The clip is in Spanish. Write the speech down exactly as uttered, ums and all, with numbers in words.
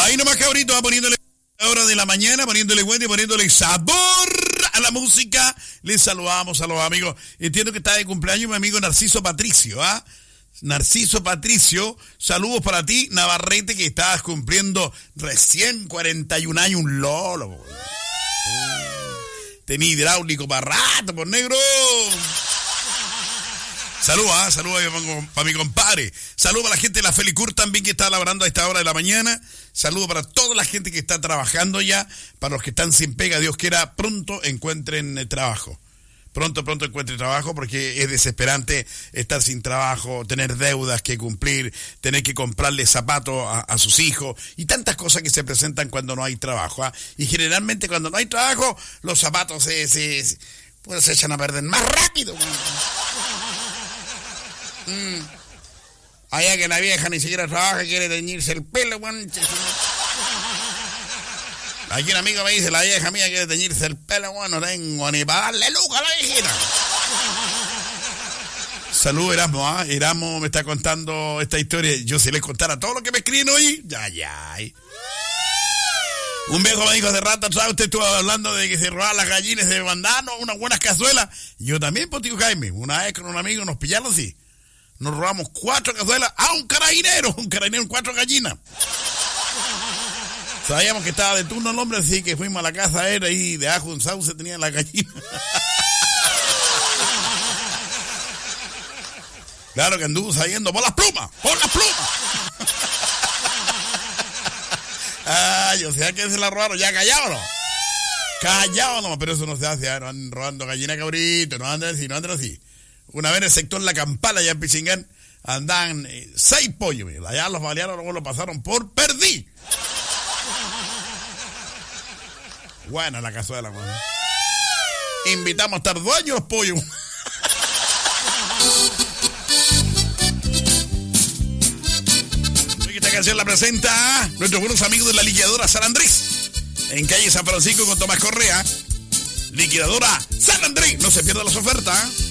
Ahí nomás, cabrito, va poniéndole a hora de la mañana, poniéndole cuenta y poniéndole sabor a la música. Les saludamos a los amigos. Entiendo que está de cumpleaños mi amigo Narciso Patricio, ¿ah? ¿eh? Narciso Patricio, saludos para ti, Navarrete, que estabas cumpliendo recién cuarenta y un años, un lolo. Uh, Tenía hidráulico para rato, por negro. Saludos, ¿eh? Saludos para mi compadre. Saludos para la gente de la Felicur también que está laborando a esta hora de la mañana. Saludos para toda la gente que está trabajando ya. Para los que están sin pega, Dios quiera, pronto encuentren trabajo. Pronto, pronto encuentren trabajo, porque es desesperante estar sin trabajo, tener deudas que cumplir, tener que comprarle zapatos a, a sus hijos y tantas cosas que se presentan cuando no hay trabajo. ¿eh? Y generalmente cuando no hay trabajo, los zapatos se, se, se, pues se echan a perder más rápido. Mm. Allá que la vieja ni siquiera trabaja, quiere teñirse el pelo. Bueno. Aquí un amigo me dice, la vieja mía quiere teñirse el pelo. Bueno, no tengo ni para darle luz a la viejita. Salud, Erasmo, ¿eh? Erasmo me está contando esta historia. Yo si les contara todo lo que me escriben hoy, ya, ya. Un viejo me dijo hace rato, ¿sabes? Usted estuvo hablando de que se robaban las gallinas, se mandaban unas buenas cazuelas. Yo también, pues, tío Jaime, una vez con un amigo nos pillaron así. Nos robamos cuatro cazuelas a un carabinero, un carabinero, cuatro gallinas. Sabíamos que estaba de turno el hombre, así que fuimos a la casa de él y de ajo un sauce tenía la gallina. Claro que anduvo saliendo por las plumas, por las plumas. Ay, o sea que se la robaron, ya callábamos. Callábamos, pero eso no se hace, no andan robando gallina cabrito, no andan así, no andan así. Una vez en el sector La Campala, allá en Pichingán, andan eh, seis pollos. Mira. Allá los balearon, luego lo pasaron por perdí. Buena la cazuela, man. Invitamos a estar dueños los pollos. Esta canción la presenta nuestros buenos amigos de la liquidadora San Andrés, en calle San Francisco con Tomás Correa. Liquidadora San Andrés. No se pierdan las ofertas.